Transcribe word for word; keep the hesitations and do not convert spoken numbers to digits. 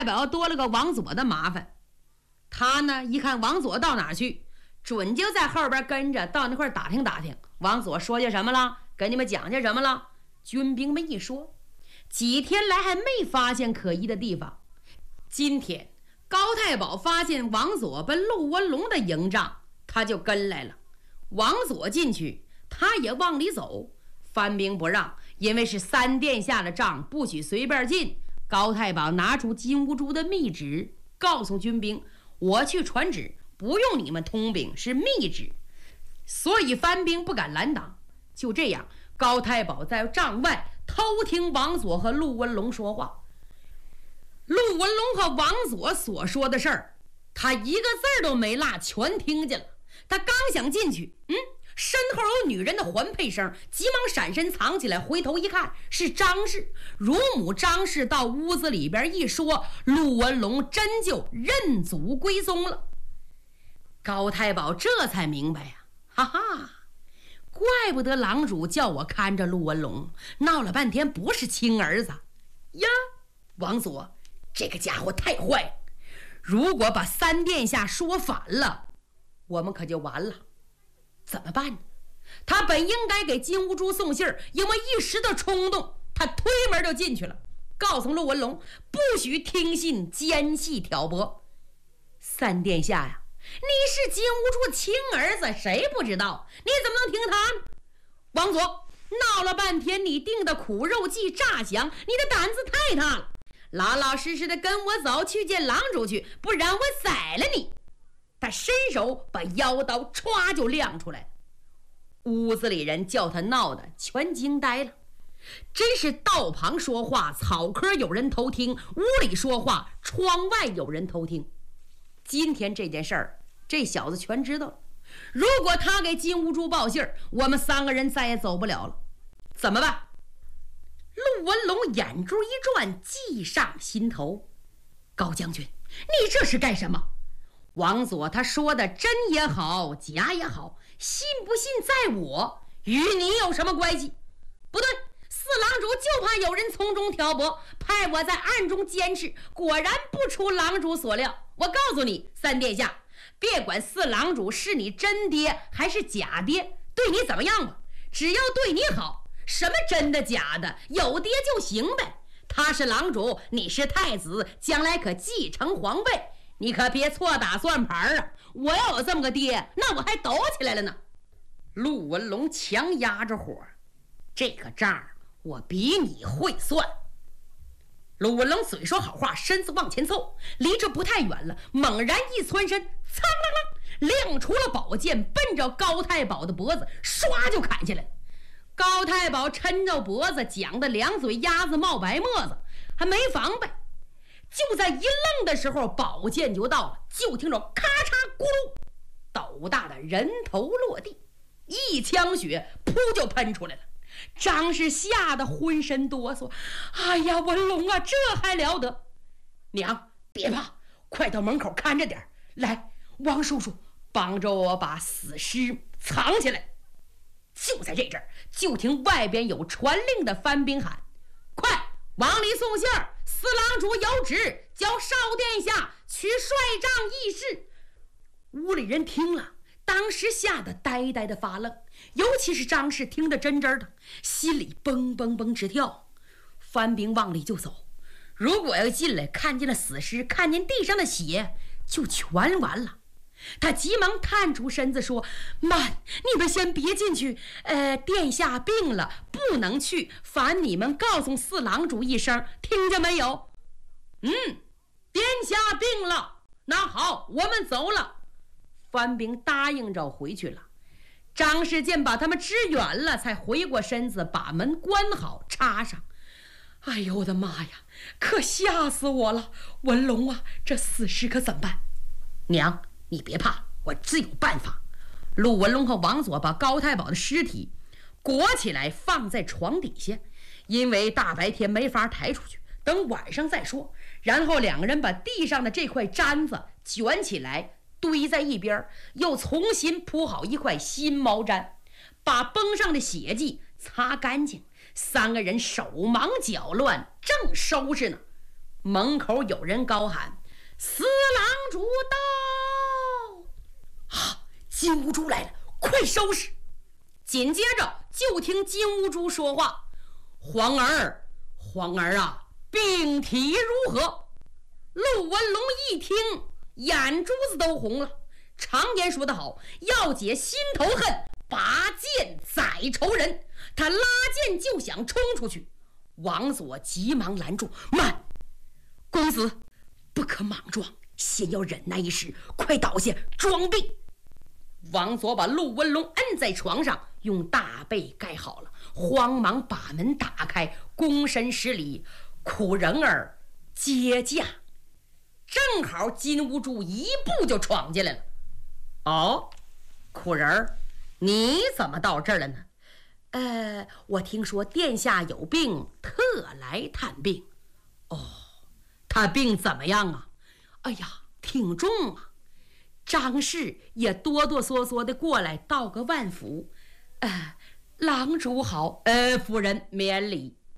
宝多了个王佐的麻烦。他呢一看王佐到哪儿去，准就在后边跟着到那块打听打听王佐说些什么了，跟你们讲些什么了。军兵们一说，几天来还没发现可疑的地方。今天高太保发现王佐奔陆文龙的营帐，他就跟来了。王佐进去，他也往里走，番兵不让，因为是三殿下的帐，不许随便进。高太保拿出金兀术的密旨，告诉军兵，我去传旨，不用你们通禀，是密旨，所以番兵不敢拦挡。就这样，高太保在帐外偷听王佐和陆文龙说话。陆文龙和王佐所说的事儿，他一个字儿都没落，全听见了。他刚想进去，嗯，身后有女人的环佩声，急忙闪身藏起来，回头一看是张氏。乳母张氏到屋子里边一说，陆文龙真就认祖归宗了。高太保这才明白呀、啊，哈哈，怪不得郎主叫我看着陆文龙，闹了半天不是亲儿子呀。王佐这个家伙太坏了，如果把三殿下说反了，我们可就完了。怎么办呢？他本应该给金兀术送信儿，因为一时的冲动，他推门就进去了，告诉陆文龙不许听信奸细挑拨。三殿下呀，你是金兀术亲儿子，谁不知道？你怎么能听他呢？王佐，闹了半天，你定的苦肉计诈降，你的胆子太大了。老老实实的跟我走去见郎主去，不然我宰了你。他伸手把腰刀歘就亮出来，屋子里人叫他闹得全惊呆了。真是道旁说话，草棵有人偷听；屋里说话，窗外有人偷听。今天这件事儿，这小子全知道了。如果他给金兀术报信儿，我们三个人再也走不了了。怎么办？陆文龙眼珠一转，计上心头。高将军，你这是干什么？王佐他说的真也好，假也好，信不信在我，与你有什么关系？不对，四郎主就怕有人从中挑拨，派我在暗中监视，果然不出郎主所料。我告诉你，三殿下，别管四郎主是你真爹还是假爹，对你怎么样吧，只要对你好，什么真的假的，有爹就行呗。他是郎主，你是太子，将来可继承皇位，你可别错打算盘啊！我要有这么个爹，那我还抖起来了呢。陆文龙强压着火，这个账我比你会算。陆文龙嘴说好话，身子往前凑，离这不太远了，猛然一窜身，苍啷啷亮出了宝剑，奔着高太保的脖子唰就砍下来。高太保抻着脖子，讲的两嘴鸭子冒白沫子，还没防备。就在一愣的时候，宝剑就到了，就听着咔嚓咕噜，斗大的人头落地，一腔血噗就喷出来了。张氏吓得浑身哆嗦，哎呀，文龙啊，这还了得！娘，别怕，快到门口看着点。来，王叔叔，帮着我把死尸藏起来。就在这阵儿，就听外边有传令的番兵喊：快往里送信儿，四郎主有旨，叫少殿下去帅帐议事。屋里人听了，当时吓得呆呆的发愣，尤其是张氏听得真真的，心里蹦蹦蹦直跳。番兵往里就走，如果要进来看见了死尸，看见地上的血，就全完了。他急忙探出身子说：慢，你们先别进去，呃，殿下病了，不能去，烦你们告诉四郎主一声，听见没有？嗯，殿下病了，那好，我们走了。番兵答应着回去了。张世见把他们支远了，才回过身子把门关好插上。哎呦我的妈呀，可吓死我了！文龙啊，这死尸可怎么办？娘，你别怕，我自有办法。陆文龙和王佐把高太保的尸体裹起来放在床底下，因为大白天没法抬出去，等晚上再说。然后两个人把地上的这块毡子卷起来堆在一边，又重新铺好一块新毛毡，把崩上的血迹擦干净。三个人手忙脚乱，正收拾呢， 门口有人高喊：“四郎主到！”啊，金兀术来了，快收拾！紧接着就听金兀术说话：“皇儿，皇儿啊，病体如何？”陆文龙一听，眼珠子都红了。常言说得好，要解心头恨，拔剑宰仇人。他拉剑就想冲出去，王佐急忙拦住：“慢，公子不可莽撞，先要忍耐一时，快倒下装病。”王佐把陆文龙摁在床上，用大被盖好了，慌忙把门打开，躬身施礼：“苦人儿接驾。”正好金兀术一步就闯进来了。“哦，苦人儿，你怎么到这儿了呢？”“呃，我听说殿下有病，特来探病。”“哦，他病怎么样啊？”“哎呀，挺重啊。”张氏也哆哆嗦嗦的过来道个万福。“呃，郎主好。”“呃，夫人免礼。”